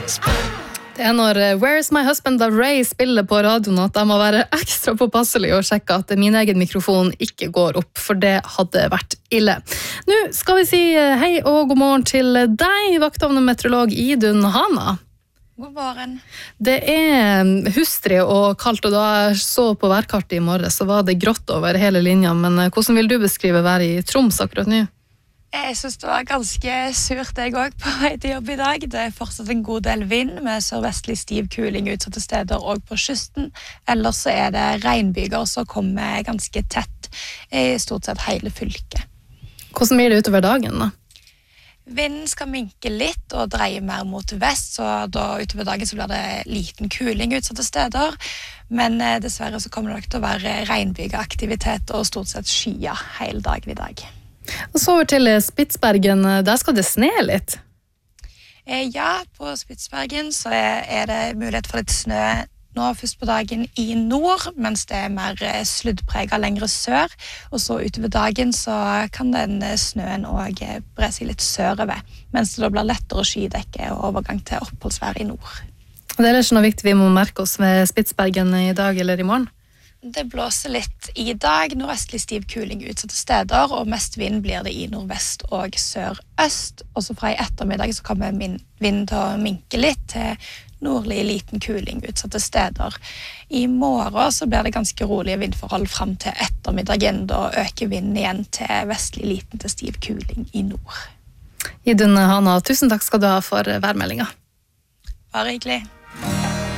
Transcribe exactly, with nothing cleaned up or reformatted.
Det er når Where's My Husband da Ray spiller på radioen at jeg må være ekstra påpasselig og sjekke at min egen mikrofon ikke går opp, for det hadde vært ille. Nå skal vi si hei og god morgen til deg, vakthavende meteorolog Idun Hana. God morgen. Det er hustrig og kaldt, og da jeg så på værkartet i morgen, så var det grått over hele linja, men hvordan vil du beskrive været i Troms akkurat nå? Jeg synes det var ganske surt jeg også på vei til jobb i dag. Det er fortsatt en god del vind med sørvestlig stiv kuling utsatte steder og på kysten. Ellers så er det regnbyger som kommer ganske tett i stort sett hele fylket. Hvordan blir det utover dagen da? Vinden skal minke litt og dreie mer mot vest, så da utover dagen så blir det liten kuling utsatte steder. Men eh, dessverre så kommer det nok til å være regnbygeaktivitet og stort sett skyer hele dagen i dag. Og så over til Spitsbergen, der skal det sne litt. Eh, ja, på Spitsbergen så er, er det mulighet for litt snø nå først på dagen i nord, mens det er mer sluddpreget lengre sør. Og så utover dagen så kan den snøen også bre seg litt sørover, mens det da blir lettere skydekke og overgang til oppholdsvær i nord. Det er ikke noe viktig vi må merke oss ved Spitsbergen i dag eller i morgen? Det blåser litt i dag, nordvestlig stiv kuling utsatte steder, og mest vind blir det i nordvest og sørøst. Og så fra i ettermiddag så kommer vinden til å minke litt til nordlig liten kuling utsatte steder. I morgen så blir det ganske rolige vindforhold frem til ettermiddagen, da øker vinden igjen til vestlig liten til stiv kuling i nord. Idun Hana, tusen takk skal du ha for værmeldinga. Bare hyggelig.